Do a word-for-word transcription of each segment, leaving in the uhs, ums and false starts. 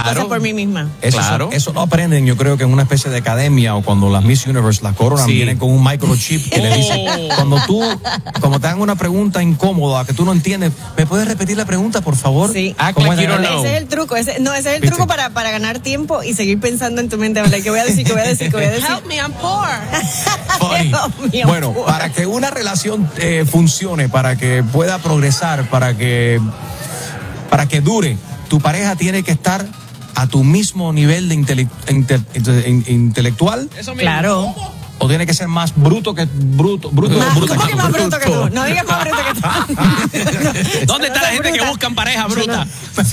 claro. cosas por mí misma. Eso, Claro. eso lo aprenden, yo creo que en una especie de academia o cuando las Miss Universe las coronan, Sí. vienen con un microchip que Oh. le dice, cuando tú, como te hagan una pregunta incómoda que tú no entiendes, ¿me puedes repetir la pregunta, por favor? Sí. Act ¿Cómo like es? you don't know. Ese es el truco, ese, no, ese es el ¿Viste? truco para, para ganar tiempo y seguir pensando en tu mente, ¿verdad? ¿Qué voy a decir? ¿Qué voy a decir? ¿Qué voy a decir? Help me, I'm poor. Funny. Dios mío, Bueno, por- para que una relación eh, funcione, para que pueda progresar, para que para que dure, tu pareja tiene que estar a tu mismo nivel de intele- inte- inte- in- intelectual, Claro. o tiene que ser más bruto que bruto, bruto, Más, bruta ¿Cómo que que más tú? bruto que tú? No digas más bruto que tú. ¿Dónde está la gente que Bruta. buscan pareja bruta?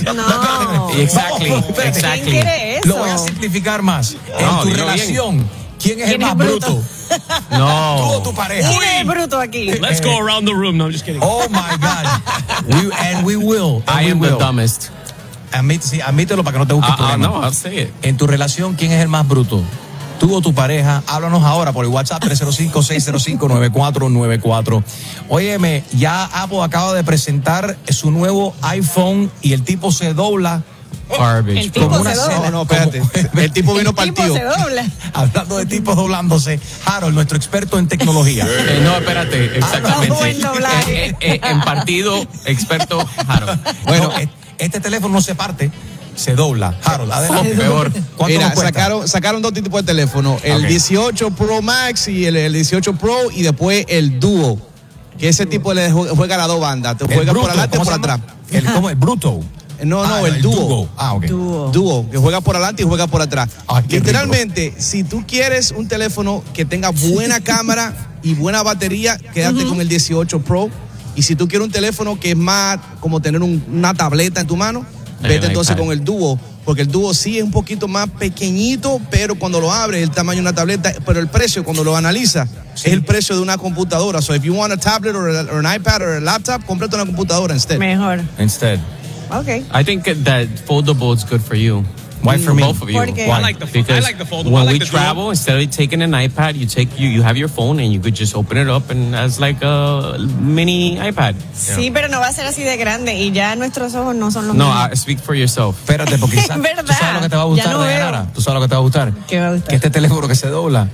No. Exactly, Vamos, espérate. exactly. ¿Quién quiere eso? Lo voy a simplificar más. En No, tu dilo bien. relación, ¿quién es el ¿Quién es más bruto? bruto? ¿Tú o No. tu pareja? ¿Quién es el bruto aquí? Let's go around the room. No, I'm just kidding. Oh my God. We, and we will. And I we am will. the dumbest. Admit- sí, admítelo para que no te busques Ah, ah, problemas. no, I'll say it. En tu relación, ¿quién es el más bruto? Tú o tu pareja. Háblanos ahora por el WhatsApp tres cero cinco, seis cero cinco, nueve cuatro nueve cuatro. Óyeme, ya Apple acaba de presentar su nuevo iPhone y el tipo se dobla. Garbage. El tipo como una se dobla. cena. No, no, espérate. Como- El tipo vino El tipo partido. se dobla. Hablando de tipos doblándose, Harold, nuestro experto en tecnología. Eh, no, espérate, exactamente. buen doblaje. Eh, eh, en partido, experto, Harold. Bueno, e- este teléfono no se parte, se dobla. Harold, adelante. Peor. ¿Cuánto Mira, nos cuesta? sacaron, sacaron dos tipos de teléfono. El Ok. dieciocho Pro Max y el, el dieciocho Pro y después el Duo. Que ese tipo le ju- juega a las dos bandas. Te El juega bruto, por adelante y ¿cómo por se llama? atrás. El, ¿Cómo es? Bruto. No, no, Ah, el, Duo. Ah, ok. Dúo. Dúo, que juega por adelante y juega por atrás. Ay, qué Literalmente, si tú quieres un teléfono que tenga buena cámara y buena batería, quédate con el dieciocho Pro. Y si tú quieres un teléfono que es más como tener un- una tableta en tu mano, El vete entonces iPad. con el Duo. Porque el Duo sí es un poquito más pequeñito, pero cuando lo abres el tamaño de una tableta, pero el precio cuando lo analizas es el precio de una computadora. So if you want a tablet or, a- or an iPad or a laptop, cómprate una computadora instead. Mejor. Instead. Ok. I think that foldable is good for you. Why for me? Both of you. ¿Por qué? Why? I like the fo- Because I like the foldable. when I like we the dual. travel, instead of taking an iPad, you take you you have your phone and you could just open it up and as like a mini iPad. Sí, pero no va a ser así de grande y ya nuestros ojos no son los No, mismos. uh, speak for yourself. Espérate, porque Es sa- verdad. tú sabes lo que te va a gustar, Ya no veo. Dayanara. Tú sabes lo que te va a gustar. ¿Qué va a gustar? Que este teléfono que se dobla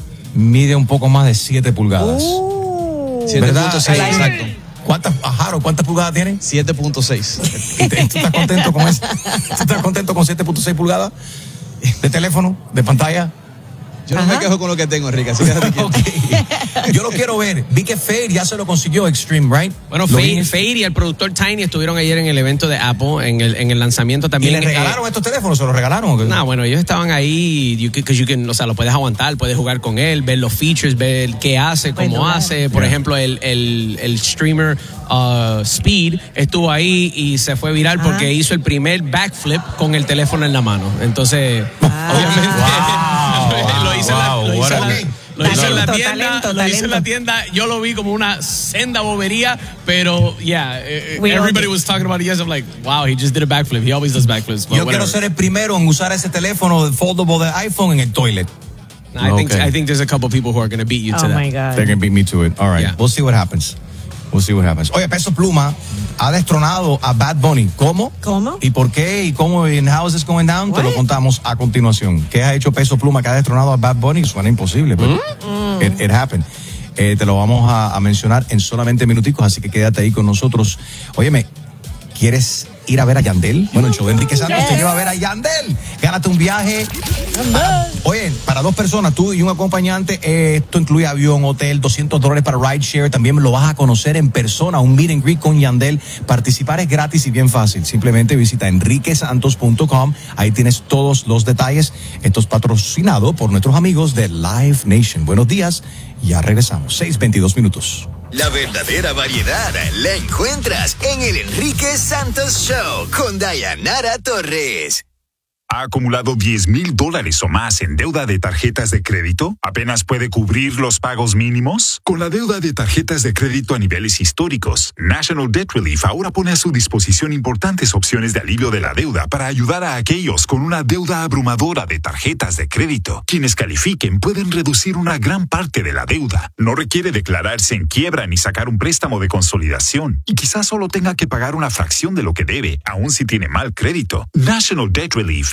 mide un poco más de siete pulgadas. Uh, siete ¿Verdad? punto seis, Ay, exacto. ¿Cuántas, ajá, ¿cuántas pulgadas tiene? siete punto seis. ¿Y te- ¿Tú estás contento con eso? ¿Tú estás contento con siete punto seis pulgadas de teléfono, de pantalla? Yo no me quejo con lo que tengo, Enrique, así que déjate quieto. Ok. Yo lo quiero ver. Vi que Fade ya se lo consiguió Extreme, right? Bueno, Lo vi Fade, en- Fade y el productor Tiny estuvieron ayer en el evento de Apple, en el, en el lanzamiento ¿Y también. le regalaron estos teléfonos? ¿Se los regalaron? o qué? No, bueno, ellos estaban ahí, you can- 'cause you can, o sea, lo puedes aguantar, puedes jugar con él, ver los features, ver qué hace, Puedes cómo doblar. hace. Por Yeah. ejemplo, el, el, el streamer uh, Speed estuvo ahí y se fue viral Ah. porque hizo el primer backflip con el teléfono en la mano. Entonces, obviamente, Wow, lo hizo en la- wow, lo hizo what en a- la- lo hizo en la Talento, tienda, talento, lo hizo en la talento. tienda. Yo lo vi como una senda bobería, pero yeah, eh, We everybody all was talking about it. Yes, I'm like, wow, he just did a backflip. He always does backflips. but Yo quiero whatever. ser el primero en usar ese teléfono foldable de iPhone en el toilet. I think Okay. I think there's a couple people who are going to beat you to oh that. my God. They can beat me to it. All right. Yeah. We'll see what happens. We'll see what happens. Oye, Peso Pluma ha destronado a Bad Bunny. ¿Cómo? ¿Cómo? ¿Y por qué? ¿Y cómo? ¿Y how is this going down? Te lo What? contamos a continuación. ¿Qué ha hecho Peso Pluma que ha destronado a Bad Bunny? Suena imposible, pero Mm. it, it happened. Eh, te lo vamos a, a mencionar en solamente minuticos, así que quédate ahí con nosotros. Óyeme, ¿quieres ir a ver a Yandel? Bueno, el show de Enrique Santos te Yes. lleva a ver a Yandel. Gánate un viaje. Ah, oye, para dos personas, tú y un acompañante, eh, esto incluye avión, hotel, doscientos dólares para rideshare. También lo vas a conocer en persona, un meet and greet con Yandel. Participar es gratis y bien fácil. Simplemente visita enrique santos punto com. Ahí tienes todos los detalles. Esto es patrocinado por nuestros amigos de Live Nation. Buenos días. Ya regresamos. seis veintidós minutos. La verdadera variedad la encuentras en el Enrique Santos Show con Dayanara Torres. ¿Ha acumulado diez mil dólares o más en deuda de tarjetas de crédito? ¿Apenas puede cubrir los pagos mínimos? Con la deuda de tarjetas de crédito a niveles históricos, National Debt Relief ahora pone a su disposición importantes opciones de alivio de la deuda para ayudar a aquellos con una deuda abrumadora de tarjetas de crédito. Quienes califiquen pueden reducir una gran parte de la deuda. No requiere declararse en quiebra ni sacar un préstamo de consolidación. Y quizás solo tenga que pagar una fracción de lo que debe, aun si tiene mal crédito. National Debt Relief